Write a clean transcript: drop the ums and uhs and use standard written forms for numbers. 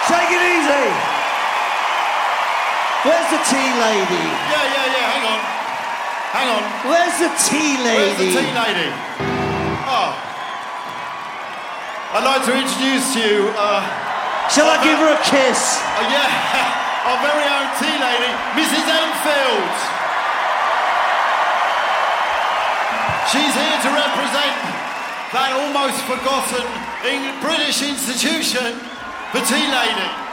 Take it easy. Where's the tea lady? Yeah, hang on. Where's the tea lady? Where's the tea lady? Oh. I'd like to introduce to you, Shall I give her a kiss? our very own tea lady, Mrs. Enfield. She's here to represent that almost forgotten British institution, the tea lady.